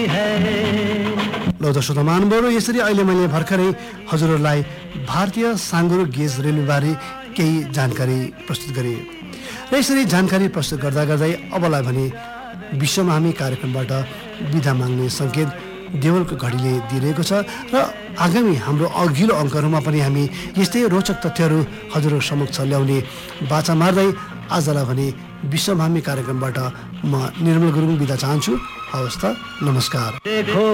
लौ त श्रोता महानुभावहरू, यसरी अहिले मैले भर्खरै हजुरहरूलाई भारतीय साङ्गुरो गेज रेलवेबारे केही जानकारी प्रस्तुत गरेँ र यसरी जानकारी प्रस्तुत गर्दा गर्दै अबलाई भने विश्वमा हामी कार्यक्रमबाट बिदा माग्ने सङ्केत देवलको घडीले दिइरहेको छ र आगामी हाम्रो अघिल्लो अङ्कहरूमा पनि हामी यस्तै रोचक तथ्यहरू हजुरहरू समक्ष ल्याउने बाचा मार्दै आजलाई भने विश्वमा हामी कार्यक्रमबाट म निर्मल गुरुङ बिदा चाहन्छु। हवस् त, नमस्कार।